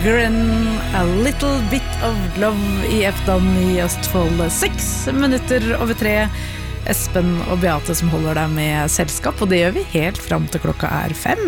Gren, A Little Bit of Love I Eftan I Østfold. 6 minutter over 3. Espen og Beate som holder deg med selskap, og det gjør vi helt frem til klokka 5.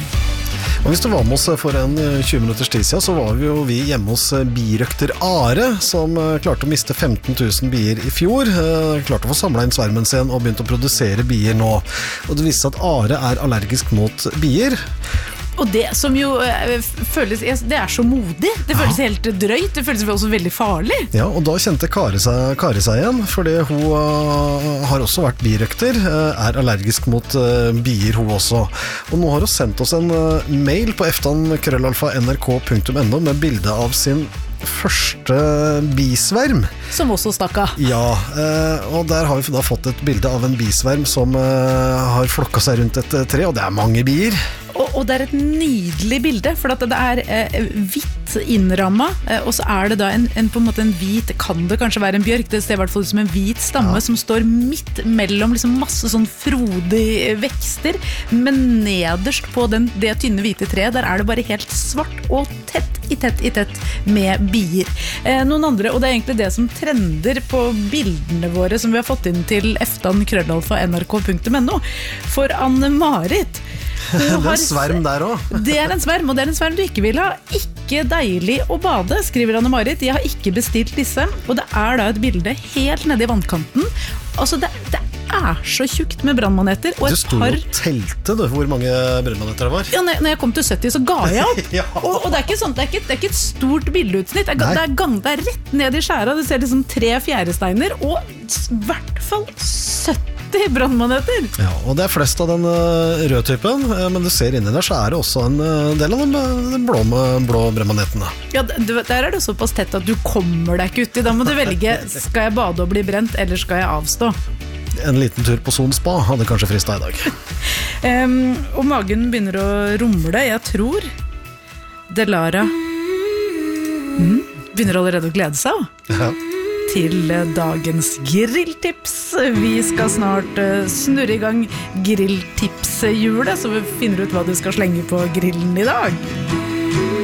Og hvis du var med oss for en 20 minutters tid siden, så var vi hjemme hos birøkter Are, som klarte å miste 15 000 bier I fjor. Klarte å få samlet inn svermen sin og begynte å produsere bier nå. Og det viste seg at Are allergisk mot bier. Og det som jo føles, det så modig. Det føles helt drøyt. Det føles også veldig farlig. Ja, og da kjente Kari seg igjen, fordi hun har også vært birøkter, allergisk mot bier hun også. Og nå har hun sendt oss en mail på eftan@nrk.no med bilde av sin første bisverm. Som også stakk av. Ja, og der har vi da fått et bilde av en bisverm som har flokket seg rundt et tre, og det mange bier. Og det et nydelig bilde, for at det hvitt innrammet, og så det da på en måte en hvit, kan det kanskje være en bjørk, det ser I hvert fall ut som en hvit stamme som står midt mellom liksom masse sånn frodige vekster, men nederst på det tynne hvite treet, der det bare helt svart og tett I tett med bier. Noen andre, og det egentlig det som trender på bildene våre som vi har fått inn til eftan@nrk.no, for Anne-Marit det sverm der også. Det en sverm, og det en sverm du ikke vil ha. Ikke deilig å bade, skriver Anne-Marit. Jeg har ikke bestilt disse, og det da et bilde helt nede I vannkanten. Altså, det så tjukt med brannmaneter. Du stod og telte, du, hvor mange brannmaneter det var. Ja, når jeg kom til 70, så ga jeg opp. Ja. Og det ikke sånn, det ikke et stort bildeutsnitt. Det rett ned I skjæra. Du ser liksom 3 fjæresteiner, og I hvert fall 70 brannmaneter. Ja, og det flest av den røde typen, men du ser inni der så det også en del av de blå brannmanetene. Ja, der det såpass tett at du kommer deg ikke ut I. Da må du velge, skal jeg bade og bli brent, eller skal jeg avstå? En liten tur på Son Spa hadde kanskje fristet I dag. Og magen begynner å rumle, jeg tror Delara begynner allerede å glede seg Ja. Til dagens grilltips. Vi skal snart snurre I gang grilltipshjulet, så vi finner ut hva du skal slenge på grillen I dag.